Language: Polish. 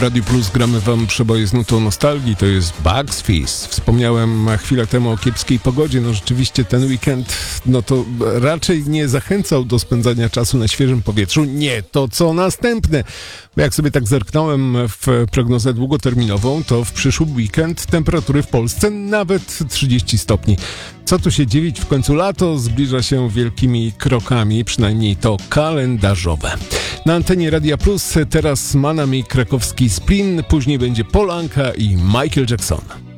Radiu Plus gramy wam przeboje z nutą nostalgii, to jest Bugs Fizz. Wspomniałem chwilę temu o kiepskiej pogodzie, no rzeczywiście ten weekend, no to raczej nie zachęcał do spędzania czasu na świeżym powietrzu, nie to co następne. Bo jak sobie tak zerknąłem w prognozę długoterminową, to w przyszły weekend temperatury w Polsce nawet 30 stopni. Co tu się dziwić, w końcu lato zbliża się wielkimi krokami, przynajmniej to kalendarzowe. Na antenie Radia Plus teraz ma nami krakowski Spin, później będzie Polanka i Michael Jackson.